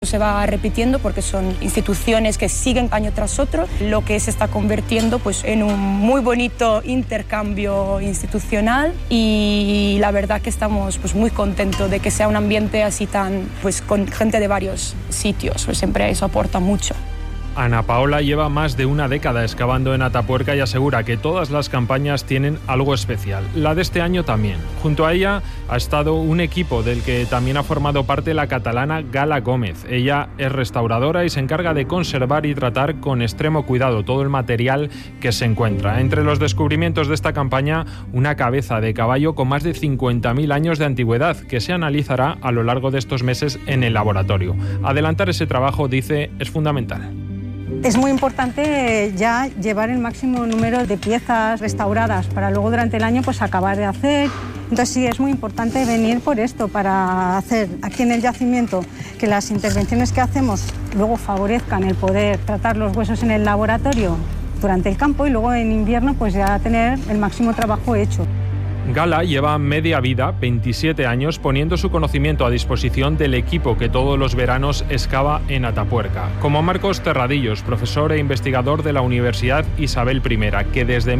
se va repitiendo porque son instituciones que siguen año tras otro, lo que se está convirtiendo pues, en un muy bonito intercambio institucional y la verdad que estamos pues, muy contentos de que sea un ambiente así tan, pues con gente de varios sitios, pues siempre eso aporta mucho. Ana Paola lleva más de una década excavando en Atapuerca y asegura que todas las campañas tienen algo especial. La de este año también. Junto a ella ha estado un equipo del que también ha formado parte la catalana Gala Gómez. Ella es restauradora y se encarga de conservar y tratar con extremo cuidado todo el material que se encuentra. Entre los descubrimientos de esta campaña, una cabeza de caballo con más de 50.000 años de antigüedad que se analizará a lo largo de estos meses en el laboratorio. Adelantar ese trabajo, dice, es fundamental. Es muy importante ya llevar el máximo número de piezas restauradas para luego durante el año pues acabar de hacer. Entonces sí, es muy importante venir por esto, para hacer aquí en el yacimiento que las intervenciones que hacemos luego favorezcan el poder tratar los huesos en el laboratorio durante el campo y luego en invierno pues ya tener el máximo trabajo hecho. Gala lleva media vida, 27 años, poniendo su conocimiento a disposición del equipo que todos los veranos excava en Atapuerca, como Marcos Terradillos, profesor e investigador de la Universidad Isabel I, que desde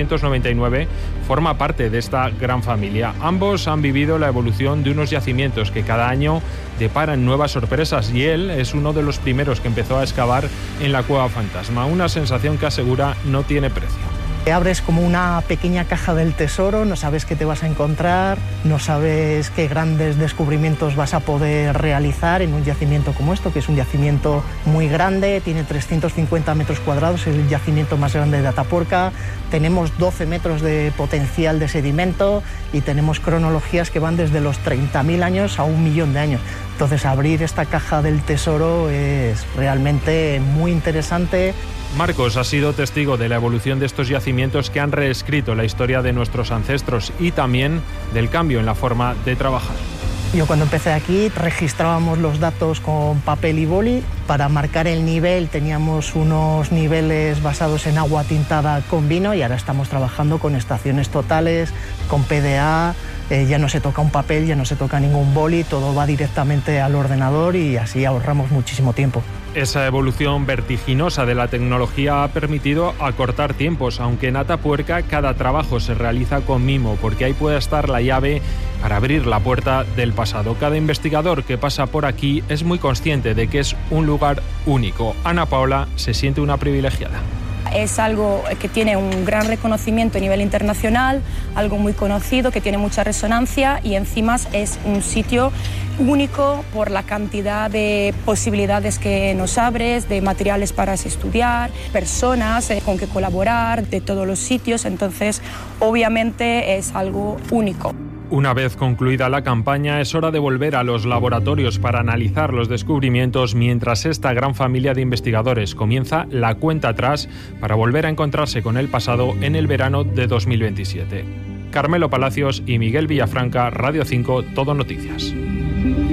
1999 forma parte de esta gran familia. Ambos han vivido la evolución de unos yacimientos que cada año deparan nuevas sorpresas y él es uno de los primeros que empezó a excavar en la Cueva Fantasma, una sensación que asegura no tiene precio. Abres como una pequeña caja del tesoro, no sabes qué te vas a encontrar, no sabes qué grandes descubrimientos vas a poder realizar en un yacimiento como esto, que es un yacimiento muy grande, tiene 350 metros cuadrados, es el yacimiento más grande de Atapuerca, tenemos 12 metros de potencial de sedimento y tenemos cronologías que van desde los 30.000 años a 1 millón de años. Entonces abrir esta caja del tesoro es realmente muy interesante. Marcos ha sido testigo de la evolución de estos yacimientos que han reescrito la historia de nuestros ancestros y también del cambio en la forma de trabajar. Yo cuando empecé aquí registrábamos los datos con papel y boli. Para marcar el nivel teníamos unos niveles basados en agua tintada con vino y ahora estamos trabajando con estaciones totales, con PDA. Ya no se toca un papel, ya no se toca ningún boli, todo va directamente al ordenador y así ahorramos muchísimo tiempo. Esa evolución vertiginosa de la tecnología ha permitido acortar tiempos, aunque en Atapuerca cada trabajo se realiza con mimo, porque ahí puede estar la llave para abrir la puerta del pasado. Cada investigador que pasa por aquí es muy consciente de que es un lugar único. Ana Paola se siente una privilegiada. Es algo que tiene un gran reconocimiento a nivel internacional, algo muy conocido, que tiene mucha resonancia y encima es un sitio único por la cantidad de posibilidades que nos abres, de materiales para estudiar, personas con que colaborar de todos los sitios, entonces obviamente es algo único. Una vez concluida la campaña, es hora de volver a los laboratorios para analizar los descubrimientos mientras esta gran familia de investigadores comienza la cuenta atrás para volver a encontrarse con el pasado en el verano de 2027. Carmelo Palacios y Miguel Villafranca, Radio 5, Todo Noticias.